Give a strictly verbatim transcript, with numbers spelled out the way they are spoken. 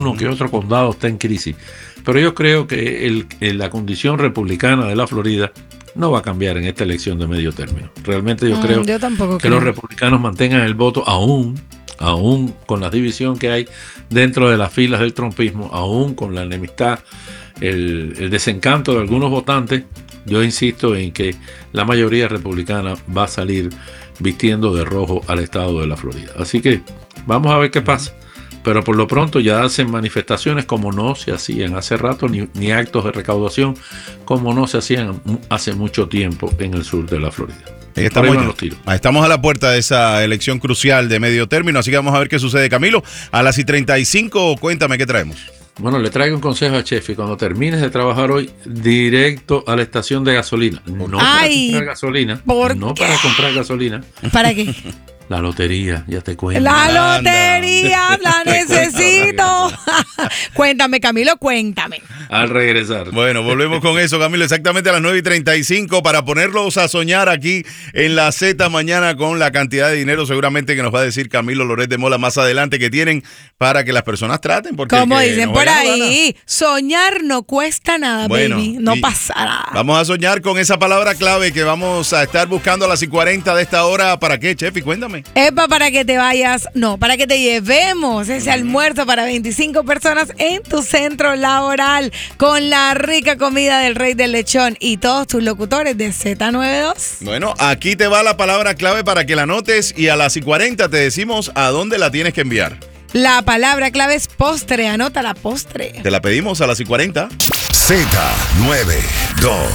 uno que otro condado está en crisis. Pero yo creo que el, el, la condición republicana de la Florida no va a cambiar en esta elección de medio término. Realmente yo mm, creo yo tampoco que creo. los republicanos mantengan el voto aún, aún con la división que hay dentro de las filas del trumpismo, aún con la enemistad, el, el desencanto de algunos votantes. Yo insisto en que la mayoría republicana va a salir vistiendo de rojo al estado de la Florida. Así que vamos a ver qué pasa. Pero por lo pronto ya hacen manifestaciones como no se hacían hace rato, ni, ni actos de recaudación como no se hacían hace mucho tiempo en el sur de la Florida. Estamos, estamos a la puerta de esa elección crucial de medio término, así que vamos a ver qué sucede. Camilo, a las y treinta y cinco, cuéntame qué traemos. Bueno, le traigo un consejo a Chefi. Cuando termines de trabajar hoy, directo a la estación de gasolina. No Ay, para comprar gasolina. ¿por no qué? para comprar gasolina. ¿Para qué? La lotería, ya te cuento. La lotería, la necesito. Cuéntame, Camilo, cuéntame. Al regresar. Bueno, volvemos con eso, Camilo, exactamente a las nueve y treinta y cinco para ponerlos a soñar aquí en la Z mañana con la cantidad de dinero seguramente que nos va a decir Camilo Loret de Mola más adelante que tienen para que las personas traten. Porque como que dicen no por gana, ahí, gana. Soñar no cuesta nada, bueno, baby, no pasa nada. Vamos a soñar con esa palabra clave que vamos a estar buscando a las y cuarenta de esta hora. ¿Para qué, Chefi? Cuéntame. Epa, para que te vayas, no, para que te llevemos ese almuerzo para veinticinco personas en tu centro laboral con la rica comida del Rey del Lechón y todos tus locutores de Z noventa y dos. Bueno, aquí te va la palabra clave para que la anotes y a las y cuarenta te decimos a dónde la tienes que enviar. La palabra clave es postre, anota la postre. Te la pedimos a las y cuarenta. Z noventa y dos.